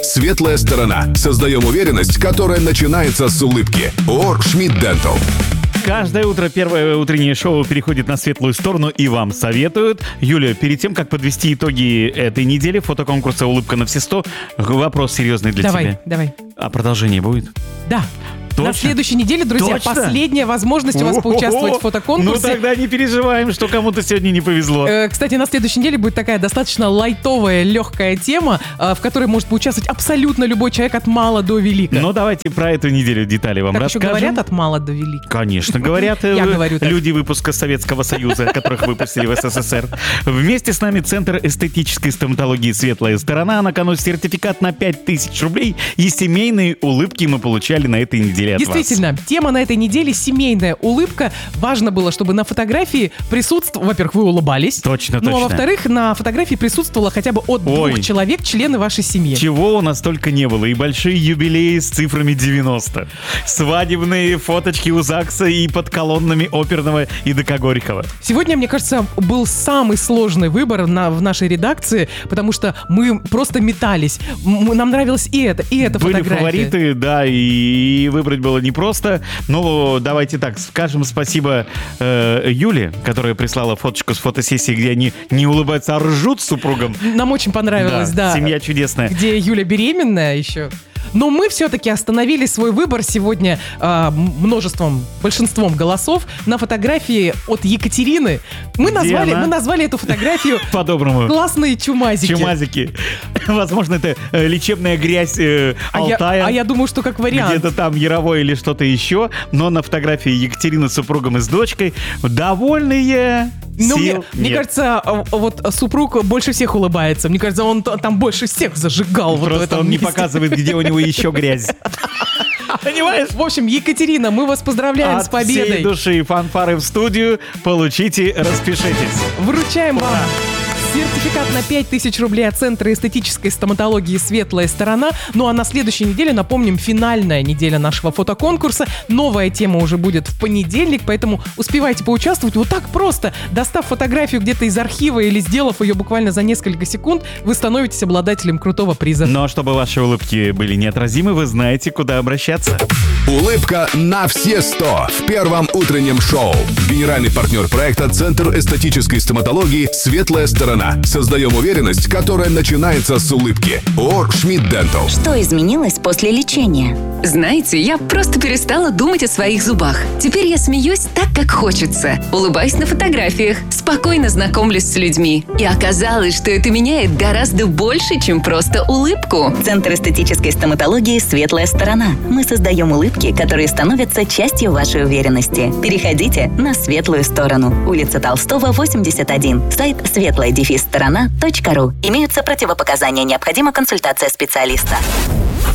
Светлая сторона. Создаем уверенность, которая начинается с улыбки. ООО «Шмидт Дентал». Каждое утро первое утреннее шоу переходит на светлую сторону и вам советуют. Юля, перед тем, как подвести итоги этой недели фотоконкурса «Улыбка на все 100», вопрос серьезный для тебя. Давай. А продолжение будет? Да. Точно? На следующей неделе, друзья, Точно? Последняя возможность у вас поучаствовать в фотоконкурсе. Ну тогда не переживаем, что кому-то сегодня не повезло. Кстати, на следующей неделе будет такая достаточно лайтовая, легкая тема, в которой может поучаствовать абсолютно любой человек от мала до велика. Ну давайте про эту неделю детали вам так расскажем. еще говорят от мала до велика? Конечно, говорят Я говорю так. люди выпуска Советского Союза, которых выпустили в СССР. Вместе с нами Центр эстетической стоматологии «Светлая сторона». На кону сертификат на 5000 рублей и семейные улыбки мы получали на этой неделе от вас. Действительно, тема на этой неделе — семейная улыбка. Важно было, чтобы на фотографии присутствовало... Во-первых, вы улыбались. Точно. Ну, а во-вторых, на фотографии присутствовало хотя бы от 2 человек, члены вашей семьи. Чего у нас только не было. И большие юбилеи с цифрами 90. Свадебные фоточки у ЗАГСа и под колоннами оперного и ДК Горького. Сегодня, мне кажется, был самый сложный выбор в нашей редакции, потому что мы просто метались. Нам нравилось и эта Были фотография. фавориты, да, и выбрать было непросто. Но давайте так, скажем спасибо Юле, которая прислала фоточку с фотосессии, где они не улыбаются, а ржут с супругом. Нам очень понравилось, да. Семья чудесная. Где Юля беременная еще. Но мы все-таки остановили свой выбор сегодня большинством голосов на фотографии от Екатерины. Мы назвали эту фотографию по-доброму. «Классные чумазики». Чумазики. Возможно, это лечебная грязь Алтая. А я думаю, что как вариант. Где-то там Яровой или что-то еще. Но на фотографии Екатерина с супругом и с дочкой довольные. Ну, мне кажется, вот супруг больше всех улыбается. Мне кажется, он там больше всех зажигал. Просто вот в этом он не месте. показывает, где у него еще грязь. Понимаешь? В общем, Екатерина, мы вас поздравляем с победой. От всей души фанфары в студию. Получите, распишитесь. Вручаем вам сертификат на 5000 рублей от Центра эстетической стоматологии «Светлая сторона». Ну а на следующей неделе, напомним, финальная неделя нашего фотоконкурса. Новая тема уже будет в понедельник, поэтому успевайте поучаствовать. Вот так просто, достав фотографию где-то из архива или сделав ее буквально за несколько секунд, вы становитесь обладателем крутого приза. Но чтобы ваши улыбки были неотразимы, вы знаете, куда обращаться. Улыбка на все 100 в первом утреннем шоу. Генеральный партнер проекта Центр эстетической стоматологии «Светлая сторона». Создаем уверенность, которая начинается с улыбки. ООО «Шмидт Дентал». Что изменилось после лечения? Знаете, я просто перестала думать о своих зубах. Теперь я смеюсь так, как хочется. Улыбаюсь на фотографиях, спокойно знакомлюсь с людьми. И оказалось, что это меняет гораздо больше, чем просто улыбку. Центр эстетической стоматологии «Светлая сторона». Мы создаем улыбки, которые становятся частью вашей уверенности. Переходите на светлую сторону. Улица Толстого, 81. Сайт светлая-сторона.ру. Имеются противопоказания. Необходима консультация специалиста.